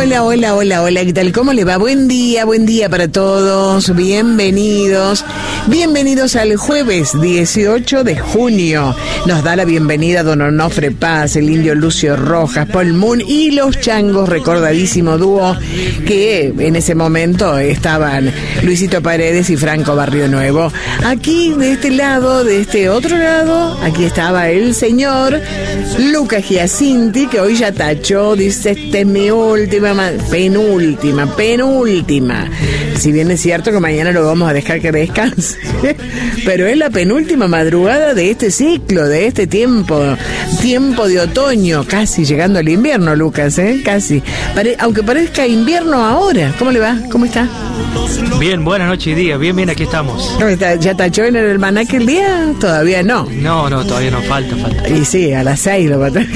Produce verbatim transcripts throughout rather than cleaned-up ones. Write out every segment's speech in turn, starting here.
Hola, hola, hola, hola, ¿qué tal? ¿Cómo le va? Buen día, buen día para todos. Bienvenidos. Bienvenidos al jueves dieciocho de junio. Nos da la bienvenida don Onofre Paz, el indio Lucio Rojas, Paul Moon y los Changos, recordadísimo dúo que en ese momento estaban Luisito Paredes y Franco Barrio Nuevo. Aquí, de este lado, de este otro lado, aquí estaba el señor Lucas Giacinti, que hoy ya tachó, dice, este es mi última, penúltima, penúltima. Si bien es cierto que mañana lo vamos a dejar que descanse, pero es la penúltima madrugada de este ciclo, de este tiempo, tiempo de otoño, casi llegando al invierno, Lucas, ¿eh? Casi. Pare- aunque parezca invierno ahora. ¿Cómo le va? ¿Cómo está? Bien, buenas noches y días. Bien, bien, aquí estamos. ¿Cómo está? ¿Ya tachó en el almanaque el día? Todavía no. No, no, todavía no, falta, falta. Y sí, a las seis lo va a tener.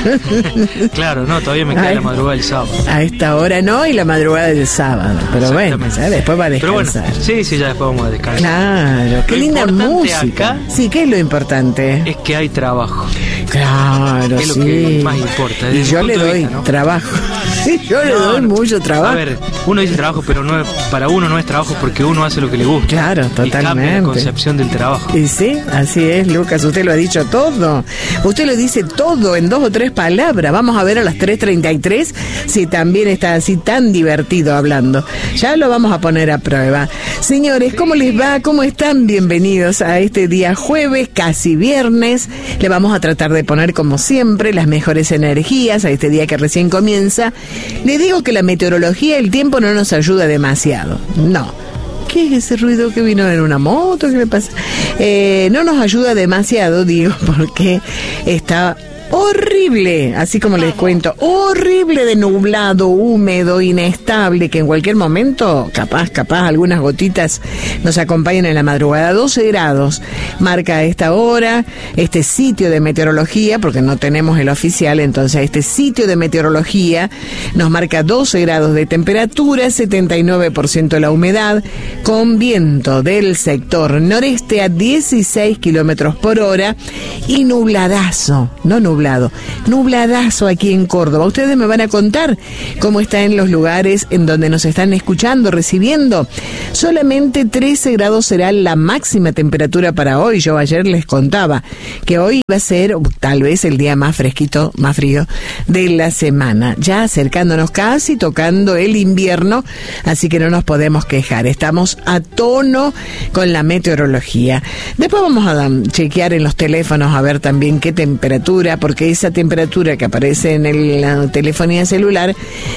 Claro, no, todavía me queda Ay, la madrugada del sábado. A esta hora no, y la madrugada del sábado. Pero bueno, ¿sabes? Después va a descansar. Pero bueno, sí, sí, ya después vamos a descansar. Claro, qué Lo linda música. acá Sí, ¿qué es lo importante? es que hay trabajo. Claro, Es lo sí. que más importa. Y desde yo mi le punto de doy vista, ¿no? trabajo. Sí, yo le No, doy no. mucho trabajo. A ver, uno dice trabajo, pero no es, para uno no es trabajo porque uno hace lo que le gusta. Claro, Y cambia totalmente. la concepción del trabajo. Y sí, así es, Lucas, usted lo ha dicho todo. Usted lo dice todo en dos o tres palabras. Vamos a ver a las tres treinta y tres si también está así tan divertido hablando. Ya lo vamos a poner a prueba. Señores, ¿cómo les va? ¿Cómo están? Bienvenidos a este día jueves, casi viernes. Le vamos a tratar de poner, como siempre, las mejores energías a este día que recién comienza. Le digo que la meteorología, el tiempo no nos ayuda demasiado. No. ¿Qué es ese ruido que vino en una moto? ¿Qué le pasa? Eh, no nos ayuda demasiado, digo, porque está horrible, así como les cuento, horrible de nublado, húmedo, inestable, que en cualquier momento, capaz, capaz, algunas gotitas nos acompañan en la madrugada. doce grados marca a esta hora este sitio de meteorología, porque no tenemos el oficial, entonces este sitio de meteorología nos marca doce grados de temperatura, setenta y nueve por ciento la humedad, con viento del sector noreste a dieciséis kilómetros por hora y nubladazo, no nubladazo. Nublado, nubladazo aquí en Córdoba. Ustedes me van a contar cómo está en los lugares en donde nos están escuchando, recibiendo. Solamente trece grados será la máxima temperatura para hoy. Yo ayer les contaba que hoy va a ser tal vez el día más fresquito, más frío de la semana. Ya acercándonos casi, tocando el invierno, así que no nos podemos quejar. Estamos a tono con la meteorología. Después vamos a chequear en los teléfonos a ver también qué temperatura, porque esa temperatura que aparece en el, la telefonía celular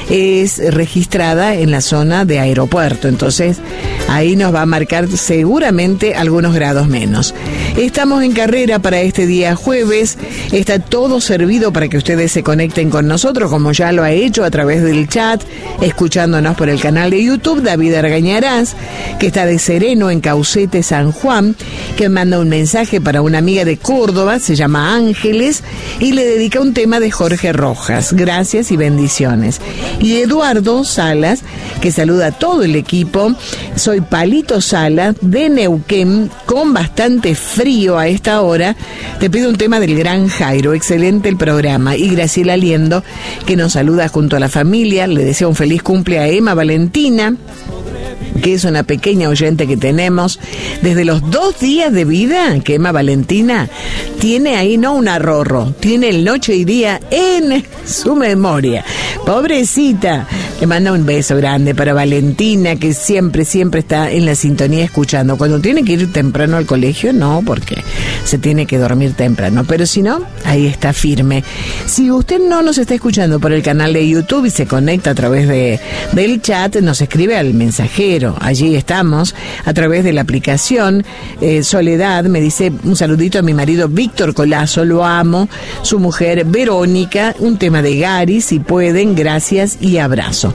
es registrada en la zona de aeropuerto, entonces ahí nos va a marcar seguramente algunos grados menos. Estamos en carrera para este día jueves, está todo servido para que ustedes se conecten con nosotros, como ya lo ha hecho a través del chat, escuchándonos por el canal de YouTube, David Argañarás, que está de Sereno en Caucete, San Juan, que manda un mensaje para una amiga de Córdoba, se llama Ángeles, y le dedica un tema de Jorge Rojas. Gracias y bendiciones. Y Eduardo Salas, que saluda a todo el equipo. Soy Palito Salas de Neuquén, con bastante frío a esta hora. Te pido un tema del Gran Jairo. Excelente el programa. Y Graciela Liendo, que nos saluda junto a la familia. Le desea un feliz cumple a Emma Valentina, que es una pequeña oyente que tenemos desde los dos días de vida, que Emma Valentina tiene ahí no un arrorro, tiene el noche y día en su memoria. Pobrecita. Le manda un beso grande para Valentina, que siempre, siempre está en la sintonía escuchando. Cuando tiene que ir temprano al colegio, no, porque se tiene que dormir temprano. Pero si no, ahí está firme. Si usted no nos está escuchando por el canal de YouTube y se conecta a través de del chat, nos escribe al mensajero. Allí estamos, a través de la aplicación. Eh, Soledad me dice un saludito a mi marido Víctor Colazo, lo amo. Su mujer Verónica, un tema de Gary, si pueden, gracias y abrazo.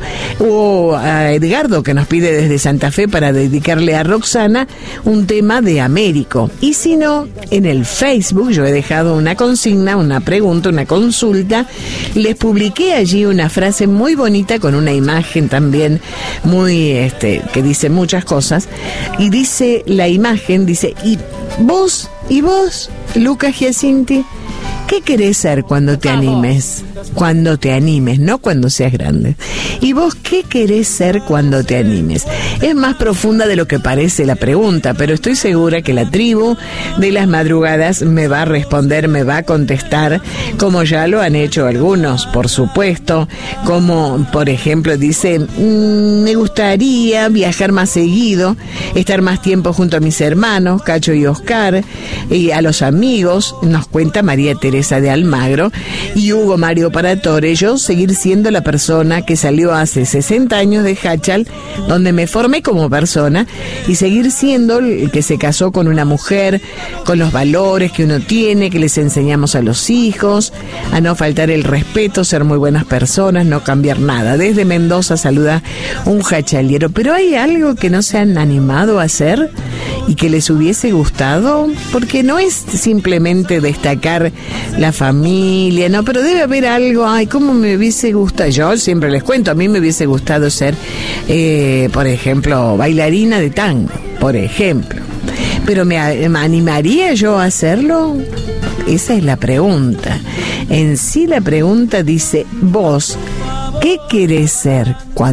O a Edgardo, que nos pide desde Santa Fe para dedicarle a Roxana un tema de Américo. Y si no, en el Facebook yo he dejado una consigna, una pregunta, una consulta. Les publiqué allí una frase muy bonita con una imagen también muy, este, que dice muchas cosas. Y dice la imagen, dice, ¿y vos? ¿Y vos, Lucas Giacinti? ¿Qué querés ser cuando te animes? Cuando te animes, no cuando seas grande. ¿Y vos qué querés ser cuando te animes? Es más profunda de lo que parece la pregunta, pero estoy segura que la tribu de las madrugadas me va a responder, me va a contestar, como ya lo han hecho algunos, por supuesto, como por ejemplo dice, mmm, me gustaría viajar más seguido, estar más tiempo junto a mis hermanos, Cacho y Oscar, y a los amigos, nos cuenta María Teresa de Almagro, y Hugo Mario Paratore, yo seguir siendo la persona que salió hace sesenta años de Hachal, donde me formé como persona, y seguir siendo el que se casó con una mujer, con los valores que uno tiene, que les enseñamos a los hijos, a no faltar el respeto, ser muy buenas personas, no cambiar nada. Desde Mendoza saluda un hachaliero. Pero hay algo que no se han animado a hacer y que les hubiese gustado, porque no es simplemente destacar la familia, no, pero debe haber algo. Ay, cómo me hubiese gustado, yo siempre les cuento, a mí me hubiese gustado ser eh, por ejemplo bailarina de tango, por ejemplo, pero me, me animaría yo a hacerlo. Esa es la pregunta. En sí la pregunta dice, vos, ¿qué querés ser cuando